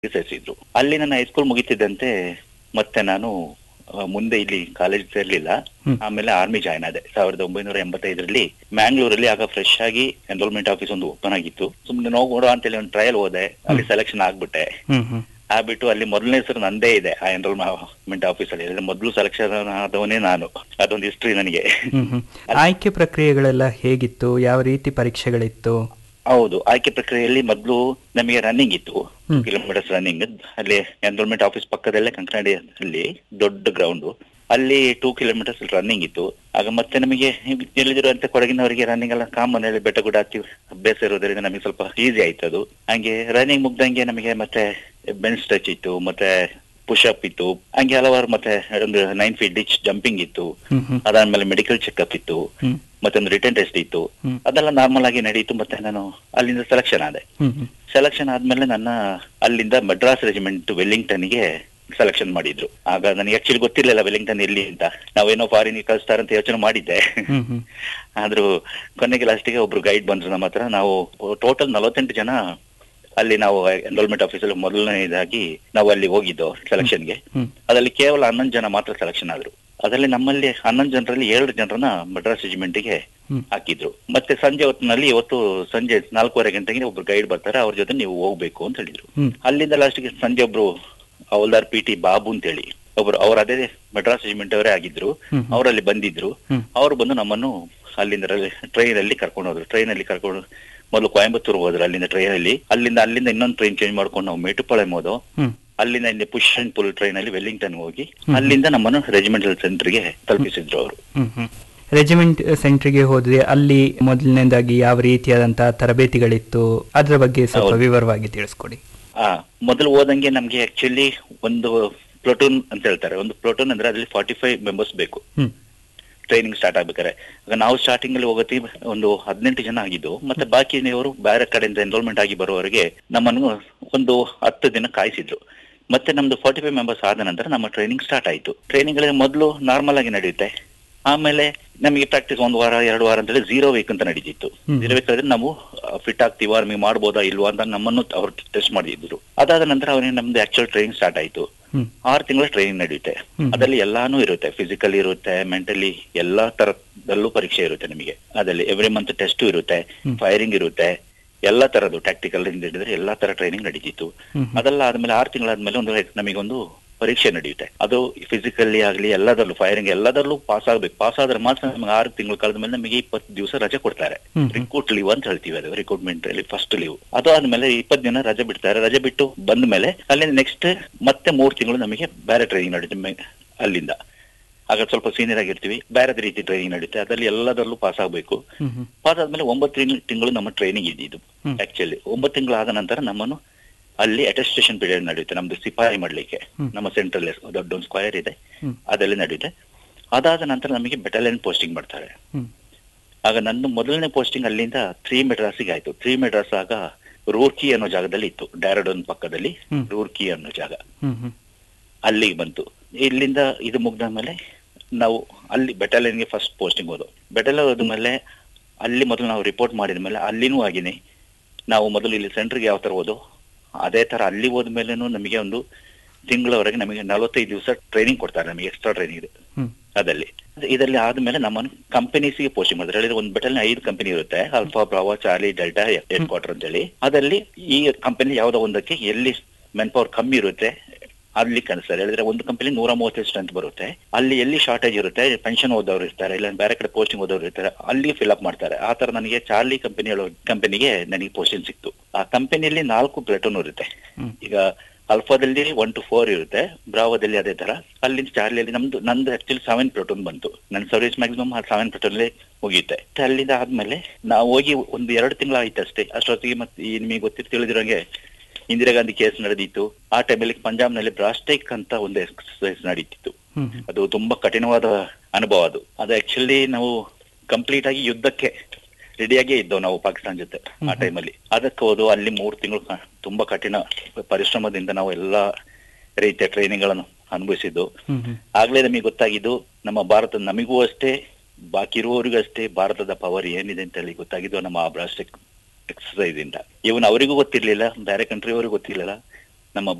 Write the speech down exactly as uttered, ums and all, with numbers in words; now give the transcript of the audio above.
ಸೇರಿಸಿದ್ರು. ಅಲ್ಲಿ ನನ್ನ ಹೈಸ್ಕೂಲ್ ಮುಗಿತಿದ್ದಂತೆ ಮತ್ತೆ ನಾನು ಆ, ಮುಂದೆ ಇಲ್ಲಿ ಕಾಲೇಜ್ ಸೇರ್ಲಿಲ್ಲ. ಹ್ಮ್. ಆಮೇಲೆ ಆರ್ಮಿ ಜಾಯ್ನ್ ಆದೆ ಸಾವಿರದ ಒಂಬೈನೂರ ಎಂಬತ್ತೈದರಲ್ಲಿ ಮ್ಯಾಂಗ್ಳೂರಲ್ಲಿ. ಆಗ ಫ್ರೆಶ್ ಆಗಿ ಎನ್ರೋಲ್ಮೆಂಟ್ ಆಫೀಸ್ ಒಂದು ಓಪನ್ ಆಗಿತ್ತು. ಸುಮ್ನೆ ನೋಡೋಣ ಅಂತೇಳಿ ಒಂದು ಟ್ರಯಲ್ ಹೋದೆ. ಅಲ್ಲಿ ಸೆಲೆಕ್ಷನ್ ಆಗ್ಬಿಟ್ಟೆ. ಹ್ಮ್ ಹ್ಮ್ ಆಗ್ಬಿಟ್ಟು ಅಲ್ಲಿ ಮೊದಲನೇ ಹೆಸರು ನಂದೇ ಇದೆ ಆ ಎನ್ರೋಲ್ಮೆಂಟ್ ಆಫೀಸ್ ಅಲ್ಲಿ. ಮೊದಲು ಸೆಲೆಕ್ಷನ್ ಆದವನೇ ನಾನು. ಅದೊಂದು ಹಿಸ್ಟ್ರಿ ನನಗೆ. ಹ್ಮ್ ಹ್ಮ್ ಆಯ್ಕೆ ಪ್ರಕ್ರಿಯೆಗಳೆಲ್ಲ ಹೇಗಿತ್ತು? ಯಾವ ರೀತಿ ಪರೀಕ್ಷೆಗಳಿತ್ತು? ಹೌದು, ಆಯ್ಕೆ ಪ್ರಕ್ರಿಯೆಯಲ್ಲಿ ಮೊದಲು ನಮಗೆ ರನ್ನಿಂಗ್ ಇತ್ತು, ಹ್ಮ್. Kilometres running. ಅಲ್ಲಿ ಎನ್ರೋಲ್ಮೆಂಟ್ ಆಫೀಸ್ ಪಕ್ಕದಲ್ಲೇ ಕಂಕನಾಡಿ ಅಲ್ಲಿ ದೊಡ್ಡ ಗ್ರೌಂಡ್, ಅಲ್ಲಿ ಟೂ ಕಿಲೋಮೀಟರ್ಸ್ ರನ್ನಿಂಗ್ ಇತ್ತು. ಆಗ ಮತ್ತೆ ನಮಗೆ ತಿಳಿದಿರುವಂತೆ ಕೊಡಗಿನವರಿಗೆ ರನ್ನಿಂಗ್ ಎಲ್ಲ ಕಾಮನ್, ಹೇಳಿ ಬೆಟ್ಟ ಗುಡ್ಡ ಹತ್ತಿ ಅಭ್ಯಾಸ ಇರೋದ್ರಿಂದ ನಮಗೆ ಸ್ವಲ್ಪ ಈಸಿ ಆಯ್ತು ಅದು. ಹಂಗೆ ರನ್ನಿಂಗ್ ಮುಗ್ದಂಗೆ ನಮಗೆ ಮತ್ತೆ ಬೆಂಚ್ ಟಚ್ ಇತ್ತು, ಮತ್ತೆ ಪುಷಪ್ ಇತ್ತು, ಹಂಗೆ ಹಲವಾರು, ಮತ್ತೆ ಒಂದು ನೈನ್ ಫೀಟ್ ಡಿಚ್ ಜಂಪಿಂಗ್ ಇತ್ತು. ಹ್ಮ್ ಹ್ಮ್ ಅದಾದ್ಮೇಲೆ ಮೆಡಿಕಲ್ ಚೆಕ್ಅಪ್ ಇತ್ತು, ಹ್ಮ್ ಮತ್ತೆ ಒಂದು ರಿಟರ್ನ್ ಟೆಸ್ಟ್ ಇತ್ತು. ಹ್ಮ್. ಅದೆಲ್ಲ ನಾರ್ಮಲ್ ಆಗಿ ನಡೀತು. ಮತ್ತೆ ನಾನು ಅಲ್ಲಿಂದ ಸೆಲೆಕ್ಷನ್ ಆದೆ. ಹ್ಮ್ ಹ್ಮ್ ಸೆಲೆಕ್ಷನ್ ಆದ್ಮೇಲೆ ನನ್ನ ಅಲ್ಲಿಂದ ಮಡ್ರಾಸ್ ರೆಜಿಮೆಂಟ್ ವೆಲ್ಲಿಂಗ್ಟನ್ಗೆ ಸೆಲೆಕ್ಷನ್ ಮಾಡಿದ್ರು. ಆಗ ನನಗೆ ಆಕ್ಚುಲಿ ಗೊತ್ತಿರ್ಲಿಲ್ಲ ವೆಲ್ಲಿಂಗ್ಟನ್ ಎಲ್ಲಿ ಅಂತ. ನಾವೇನೋ ಫಾರಿನ್ ಕಳಿಸ್ತಾರಂತ ಯೋಚನೆ ಮಾಡಿದ್ದೆ. ಹ್ಮ್ ಹ್ಮ್ ಆದ್ರೂ ಕೊನೆಗೆ ಲಾಸ್ಟಿಗೆ ಒಬ್ರು ಗೈಡ್ ಬಂದ್ರು ನಮ್ಮ ಹತ್ರ. ನಾವು ಟೋಟಲ್ ನಲವತ್ತೆಂಟು ಜನ ಅಲ್ಲಿ ನಾವು ಎನ್ರೋಲ್ಮೆಂಟ್ ಆಫೀಸಲ್ಲಿ ಮೊದಲನೇದಾಗಿ ನಾವು ಅಲ್ಲಿ ಹೋಗಿದ್ದು ಸೆಲೆಕ್ಷನ್ಗೆ. ಹ್ಮ್ ಅದರಲ್ಲಿ ಕೇವಲ ಹನ್ನೊಂದು ಜನ ಮಾತ್ರ ಸೆಲೆಕ್ಷನ್ ಆದ್ರು. ಅದರಲ್ಲಿ ನಮ್ಮಲ್ಲಿ ಹನ್ನೊಂದು ಜನರಲ್ಲಿ ಏಳು ಜನರನ್ನ ಮಡ್ರಾಸ್ ರೆಜಿಮೆಂಟ್ಗೆ ಹ್ಮ್. ಹಾಕಿದ್ರು. ಮತ್ತೆ ಸಂಜೆ ಹೊತ್ತಿನಲ್ಲಿ ಇವತ್ತು ಸಂಜೆ ನಾಲ್ಕೂವರೆ ಗಂಟೆಗೆ ಒಬ್ರು ಗೈಡ್ ಬರ್ತಾರೆ, ಅವ್ರ ಜೊತೆ ನೀವು ಹೋಗ್ಬೇಕು ಅಂತ ಹೇಳಿದ್ರು. ಹ್ಮ್. ಅಲ್ಲಿಂದ ಲಾಸ್ಟ್ಗೆ ಸಂಜೆ ಒಬ್ರು ಹವಲ್ದಾರ್ ಪಿ ಟಿ ಬಾಬು ಅಂತ ಹೇಳಿ ಒಬ್ರು, ಅವ್ರು ಅದೇ ಮಡ್ರಾಸ್ ರೆಜಿಮೆಂಟ್ ಅವರೇ ಆಗಿದ್ರು. ಹ್ಮ್. ಅವರಲ್ಲಿ ಬಂದಿದ್ರು. ಹ್ಮ್. ಅವ್ರು ಬಂದು ನಮ್ಮನ್ನು ಅಲ್ಲಿಂದ ಟ್ರೈನ್ ಅಲ್ಲಿ ಕರ್ಕೊಂಡು ಹೋದ್ರು. ಟ್ರೈನ್ ಅಲ್ಲಿ ಕರ್ಕೊಂಡು ಮೊದಲು ಕೊಯಂಬತ್ತೂರ್ ಹೋದ್ರು. ಅಲ್ಲಿಂದ ಟ್ರೈನ್ ಅಲ್ಲಿ, ಅಲ್ಲಿಂದ ಅಲ್ಲಿಂದ ಇನ್ನೊಂದು ಟ್ರೈನ್ ಚೇಂಜ್ ಮಾಡ್ಕೊಂಡು ನಾವು ಮೇಟುಪಾಳ್ಯಂ ಹೋದೋ. ಹ್ಮ್. ಅಲ್ಲಿಂದ ಇಲ್ಲಿ ಪುಷ್ ಅಂಡ್ ಪುಲ್ ಟ್ರೈನ್ ಅಲ್ಲಿ ವೆಲ್ಲಿಂಗ್ಟನ್ ಹೋಗಿ ಅಲ್ಲಿಂದ ನಮ್ಮನ್ನು ರೆಜಿಮೆಂಟಲ್ ಸೆಂಟರ್ಗೆ ತಲುಪಿಸಿದ್ರು ಅವರು. ಹ್ಮ್ ಹ್ಮ್ ರೆಜಿಮೆಂಟ್ ಸೆಂಟ್ರಿಗೆ ಹೋದ್ರೆ ಅಲ್ಲಿ ಮೊದಲನೇದಾಗಿ ಯಾವ ರೀತಿಯಾದಂತಹ ತರಬೇತಿಗಳಿತ್ತು, ಅದರ ಬಗ್ಗೆ ಸ್ವಲ್ಪ ಹೌದು. ವಿವರವಾಗಿ ತಿಳಿಸ್ಕೊಡಿ. ಆ ಮೊದಲು ಹೋದಂಗೆ ನಮ್ಗೆ ಆಕ್ಚುಲಿ ಒಂದು ಪ್ಲಟೂನ್ ಅಂತ ಹೇಳ್ತಾರೆ. ಒಂದು ಪ್ಲಟೂನ್ ಅಂದ್ರೆ ಅದ್ರಲ್ಲಿ ಫಾರ್ಟಿ ಫೈವ್ ಮೆಂಬರ್ಸ್ ಬೇಕು ಹ್ಮ್ ಟ್ರೈನಿಂಗ್ ಸ್ಟಾರ್ಟ್ ಆಗ್ಬೇಕಾರೆ. ಆಗ ನಾವು ಸ್ಟಾರ್ಟಿಂಗ್ ಅಲ್ಲಿ ಹೋಗತಿ ಒಂದು ಹದಿನೆಂಟು ಜನ ಆಗಿದ್ದು. ಮತ್ತೆ ಬಾಕಿಯವರು ಬೇರೆ ಕಡೆಯಿಂದ ಎನ್ರೋಲ್ಮೆಂಟ್ ಆಗಿ ಬರುವವರೆಗೆ ನಮ್ಮನ್ನು ಒಂದು ಹತ್ತು ದಿನ ಕಾಯಿಸಿದ್ರು. ಮತ್ತೆ ನಮ್ದು ಫಾರ್ಟಿ ಫೈವ್ ಮೆಂಬರ್ಸ್ ಆದ ನಂತರ ನಮ್ಮ ಟ್ರೈನಿಂಗ್ ಸ್ಟಾರ್ಟ್ ಆಯ್ತು. ಟ್ರೈನಿಂಗ್ ಮೊದಲು ನಾರ್ಮಲ್ ಆಗಿ ನಡೆಯುತ್ತೆ. ಆಮೇಲೆ ನಮಗೆ ಪ್ರಾಕ್ಟೀಸ್ ಒಂದು ವಾರ ಎರಡು ವಾರ ಅಂತೇಳಿ ಝೀರೋ ವೀಕ್ ಅಂತ ನಡೀತಿತ್ತು. ಹ್ಮ್. ಝೀರೋ ವೀಕ್ ಆದ್ರೆ ನಾವು ಫಿಟ್ ಆಗ್ತೀವಾ, ನಮಗೆ ಮಾಡ್ಬೋದಾ ಇಲ್ವಾ ಅಂತ ನಮ್ಮನ್ನು ಅವ್ರು ಟೆಸ್ಟ್ ಮಾಡಿದ್ರು. ಅದಾದ ನಂತರ ಅವನಿಗೆ ನಮ್ದು ಆಕ್ಚುಲ್ ಟ್ರೈನಿಂಗ್ ಸ್ಟಾರ್ಟ್ ಆಯ್ತು. ಹ್ಮ್ ಆರು ತಿಂಗಳ ಟ್ರೈನಿಂಗ್ ನಡೆಯುತ್ತೆ. ಹ್ಮ್. ಅದರಲ್ಲಿ ಎಲ್ಲಾನು ಇರುತ್ತೆ, ಫಿಸಿಕಲ್ ಇರುತ್ತೆ, ಮೆಂಟಲಿ ಎಲ್ಲಾ ತರದಲ್ಲೂ ಪರೀಕ್ಷೆ ಇರುತ್ತೆ ನಮಗೆ. ಅದರಲ್ಲಿ ಎವ್ರಿ ಮಂತ್ ಟೆಸ್ಟ್ ಇರುತ್ತೆ, ಹ್ಮ್. ಫೈರಿಂಗ್ ಇರುತ್ತೆ, ಎಲ್ಲಾ ತರದ್ದು ಟ್ಯಾಕ್ಟಿಕಲ್ ಇಂದ ಹಿಡಿದ್ರೆ ಎಲ್ಲಾ ತರ ಟ್ರೈನಿಂಗ್ ನಡೀತಿತ್ತು. ಹ್ಮ್ ಹ್ಮ್. ಅದೆಲ್ಲ ಆದ್ಮೇಲೆ ಆರು ತಿಂಗಳಾದ್ಮೇಲೆ ಒಂದು ನಮಗೊಂದು ಪರೀಕ್ಷೆ ನಡೆಯುತ್ತೆ. ಅದು ಫಿಸಿಕಲಿ ಆಗ್ಲಿ ಎಲ್ಲದರಲ್ಲೂ, ಫೈರಿಂಗ್ ಎಲ್ಲದರಲ್ಲೂ ಪಾಸ್ ಆಗ್ಬೇಕು. ಪಾಸ್ ಆದ್ರೆ ಮಾತ್ರ ನಮಗೆ ಆರು ತಿಂಗಳು ಕಳೆದ ಮೇಲೆ ನಮಗೆ ಇಪ್ಪತ್ತು ದಿವಸ ರಜೆ ಕೊಡ್ತಾರೆ. ಹ್ಮ್. ರಿಕ್ರೂಟ್ ಲೀವ್ ಅಂತ ಹೇಳ್ತೀವಿ, ಅದು ರಿಕ್ರೂಟ್ಮೆಂಟ್ ಅಲ್ಲಿ ಫಸ್ಟ್ ಲೀವ್. ಅದು ಆದ್ಮೇಲೆ ಇಪ್ಪತ್ತು ದಿನ ರಜೆ ಬಿಡ್ತಾರೆ. ರಜೆ ಬಿಟ್ಟು ಬಂದ ಮೇಲೆ ಅಲ್ಲಿ ನೆಕ್ಸ್ಟ್ ಮತ್ತೆ ಮೂರು ತಿಂಗಳು ನಮಗೆ ಬೇರೆ ಟ್ರೈನಿಂಗ್ ನಡೀತೆ ಅಲ್ಲಿಂದ. ಆಗ ಸ್ವಲ್ಪ ಸೀನಿಯರ್ ಆಗಿರ್ತೀವಿ, ಬೇರೆ ರೀತಿ ಟ್ರೈನಿಂಗ್ ನಡೀತೆ. ಅದರಲ್ಲಿ ಎಲ್ಲದರಲ್ಲೂ ಪಾಸ್ ಆಗ್ಬೇಕು. ಹ್ಮ್ ಹ್ಮ್ ಪಾಸ್ ಆದ್ಮೇಲೆ ಒಂಬತ್ತು ತಿಂಗಳು ನಮ್ಮ ಟ್ರೈನಿಂಗ್ ಇದ್ದಿದ್ದು. ಹ್ಮ್. ಆಕ್ಚುಲಿ ಒಂಬತ್ತು ತಿಂಗಳು ಆದ ನಂತರ ನಮ್ಮನ್ನು ಅಲ್ಲಿ ಅಟೆಸ್ಟೇಷನ್ ಪೀರಿಯಡ್ ನಡೆಯುತ್ತೆ, ನಮ್ದು ಸಿಪಾಯಿ ಮಾಡ್ಲಿಕ್ಕೆ. ಹ್ಮ್. ನಮ್ಮ ಸೆಂಟ್ರಲ್ ದೊಡ್ಡ ಒಂದು ಸ್ಕ್ವೇರ್ ಇದೆ, ಹ್ಮ್. ಅದರಲ್ಲಿ ನಡೆಯುತ್ತೆ. ಅದಾದ ನಂತರ ನಮಗೆ ಬೆಟಾಲಿಯನ್ ಪೋಸ್ಟಿಂಗ್ ಮಾಡ್ತಾರೆ. ಹ್ಮ್ ಆಗ ನನ್ನ ಮೊದಲನೇ ಪೋಸ್ಟಿಂಗ್ ಅಲ್ಲಿಂದ ತ್ರೀ ಮೆಡ್ರಾಸಿಗೆ ಆಯ್ತು. ತ್ರೀ ಮೆಡ್ರಾಸ್ ಆಗ ರೂರ್ಕಿ ಅನ್ನೋ ಜಾಗದಲ್ಲಿ ಇತ್ತು, ಡ್ಯಾರಡೋನ್ ಪಕ್ಕದಲ್ಲಿ ಹ್ಮ್. ರೂರ್ಕಿ ಅನ್ನೋ ಜಾಗ, ಹ್ಮ್ ಹ್ಮ್ ಅಲ್ಲಿಗೆ ಬಂತು. ಇಲ್ಲಿಂದ ಇದು ಮುಗ್ದ ಮೇಲೆ ನಾವು ಅಲ್ಲಿ ಬೆಟಾಲಿಯನ್ಗೆ ಫಸ್ಟ್ ಪೋಸ್ಟಿಂಗ್ ಹೋದೋ. ಬೆಟಾಲಿಯನ್ ಹೋದ್ಮೇಲೆ ಅಲ್ಲಿ ಮೊದಲು ನಾವು ರಿಪೋರ್ಟ್ ಮಾಡಿದ ಮೇಲೆ ಅಲ್ಲಿನೂ ಆಗಿನೇ ನಾವು ಮೊದಲು ಇಲ್ಲಿ ಸೆಂಟ್ರಿಗೆ ಯಾವ ತರ ಹೋದೋ ಅದೇ ತರ ಅಲ್ಲಿ ಹೋದ್ಮೇಲೆನೂ ನಮಗೆ ಒಂದು ತಿಂಗಳವರೆಗೆ ನಮಗೆ ನಲವತ್ತೈದು ದಿವಸ ಟ್ರೈನಿಂಗ್ ಕೊಡ್ತಾರೆ, ನಮಗೆ ಎಕ್ಸ್ಟ್ರಾ ಟ್ರೈನಿಂಗ್ ಇದೆ ಹ್ಮ್ ಅದಲ್ಲಿ. ಇದರಲ್ಲಿ ಆದ್ಮೇಲೆ ನಮ್ಮನ್ನು ಕಂಪನೀಸ್ಗೆ ಪೋಸ್ಟಿಂಗ್ ಮಾಡ್ತಾರೆ. ಹೇಳಿದ್ರೆ ಒಂದು ಬೆಟಲ್ನ ಐದು ಕಂಪನಿ ಇರುತ್ತೆ, alpha, Bravo, Charlie, delta, head quarter ಅಂತ ಹೇಳಿ. ಅದರಲ್ಲಿ ಈ ಕಂಪನಿ ಯಾವುದೋ ಒಂದಕ್ಕೆ ಎಲ್ಲಿ ಮೆನ್ ಪವರ್ ಕಮ್ಮಿ ಇರುತ್ತೆ ಅಲ್ಲಿ ಕನ್ಸರ್. ಹೇಳಿದ್ರೆ ಒಂದು ಕಂಪನಿ ನೂರ ಮೂವತ್ತೈದು ಸ್ಟ್ರೆಂತ್ ಬರುತ್ತೆ, ಅಲ್ಲಿ ಎಲ್ಲಿ ಶಾರ್ಟೇಜ್ ಇರುತ್ತೆ, ಪೆನ್ಷನ್ ಓದೋರು ಇರ್ತಾರೆ, ಇಲ್ಲ ಬೇರೆ ಕಡೆ ಪೋಸ್ಟಿಂಗ್ ಓದೋರು ಇರ್ತಾರೆ, ಅಲ್ಲಿ ಫಿಲ್ ಅಪ್ ಮಾಡ್ತಾರೆ. ಆ ತರ ನನಗೆ ಚಾರ್ಲಿ ಕಂಪನಿ ಹೇಳೋ ಕಂಪನಿಗೆ ನನಗೆ ಪೋಸ್ಟಿಂಗ್ ಸಿಕ್ತು. ಆ ಕಂಪನಿಯಲ್ಲಿ ನಾಲ್ಕು ಪ್ಲೇಟೂನ್ ಇರುತ್ತೆ. ಹ್ಮ್. ಈಗ ಅಲ್ಫಾದಲ್ಲಿ ಒನ್ ಟು ಫೋರ್ ಇರುತ್ತೆ, ಬ್ರಾವೋದಲ್ಲಿ ಅದೇ ತರ. ಅಲ್ಲಿ ಚಾರ್ಲಿಯಲ್ಲಿ ನಮ್ದು ನಂದು ಆಕ್ಚುಲಿ ಸೆವೆನ್ ಪ್ಲೇಟೂನ್ ಬಂತು. ನನ್ನ ಸರ್ವಿಸ್ ಮ್ಯಾಕ್ಸಿಮಮ್ ಸೆವೆನ್ ಪ್ಲೇಟೂನ್ ಮುಗಿಯುತ್ತೆ. ಅಲ್ಲಿಂದ ಆದ್ಮೇಲೆ ನಾವು ಹೋಗಿ ಒಂದು ಎರಡು ತಿಂಗಳು ಆಯ್ತು ಅಷ್ಟೇ. ಅಷ್ಟೊತ್ತಿಗೆ ಮತ್ತೆ ಈ ನಿಮಗೆ ಗೊತ್ತಿರ್ ತಿಳಿದಿರೋಂಗೆ ಇಂದಿರಾ ಗಾಂಧಿ ಕೇಸ್ ನಡೆದಿತ್ತು. ಆ ಟೈಮಲ್ಲಿ ಪಂಜಾಬ್ನಲ್ಲಿ ಬ್ರಾಸ್ಟೇಕ್ ಅಂತ ಒಂದು ಎಕ್ಸರ್ಸೈಸ್ ನಡೀತಿತ್ತು. ಹ್ಮ್ ಹ್ಮ್ ಅದು ತುಂಬಾ ಕಠಿಣವಾದ ಅನುಭವ. ಅದು ಅದು ಆಕ್ಚುಲಿ ನಾವು ಕಂಪ್ಲೀಟ್ ಆಗಿ ಯುದ್ಧಕ್ಕೆ ರೆಡಿಯಾಗೇ ಇದ್ದವು ನಾವು ಪಾಕಿಸ್ತಾನ ಜೊತೆ ಆ ಟೈಮಲ್ಲಿ. ಅದಕ್ಕೆ ಹೋದು ಅಲ್ಲಿ ಮೂರು ತಿಂಗಳು ತುಂಬಾ ಕಠಿಣ ಪರಿಶ್ರಮದಿಂದ ನಾವು ಎಲ್ಲಾ ರೀತಿಯ ಟ್ರೈನಿಂಗ್ ಗಳನ್ನು ಅನುಭವಿಸಿದ್ದು. ಹ್ಮ್ ಹ್ಮ್ ಆಗ್ಲೇ ನಮಗೆ ಗೊತ್ತಾಗಿದ್ದು ನಮ್ಮ ಭಾರತ, ನಮಗೂ ಅಷ್ಟೇ ಬಾಕಿ ಇರುವವರಿಗೂ ಅಷ್ಟೇ ಭಾರತದ ಪವರ್ ಏನಿದೆ ಅಂತ ಹೇಳಿ ಗೊತ್ತಾಗಿದ್ದು ನಮ್ಮ ಆ ಬ್ರಾಸ್ಟೆಕ್ ಎಕ್ಸರ್ಸೈಸ್ ಇಂದ. ಇವನ್ ಅವರಿಗೂ ಗೊತ್ತಿರ್ಲಿಲ್ಲ, ಬೇರೆ ಕಂಟ್ರಿ ಅವರಿಗೂ ಗೊತ್ತಿರ್ಲಿಲ್ಲ, ನಮ್ಮ